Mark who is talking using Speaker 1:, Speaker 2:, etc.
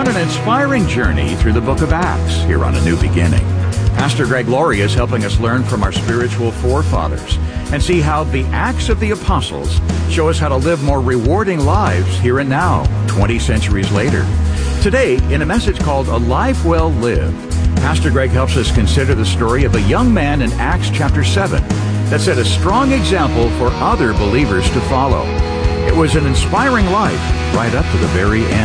Speaker 1: on an inspiring journey through the book of Acts here on A New Beginning. Pastor Greg Laurie is helping us learn from our spiritual forefathers and see how the Acts of the Apostles show us how to live more rewarding lives here and now, 20 centuries later. Today, in a message called A Life Well Lived, Pastor Greg helps us consider the story of a young man in Acts chapter 7 that set a strong example for other believers to follow. It was an inspiring life right up to the very end.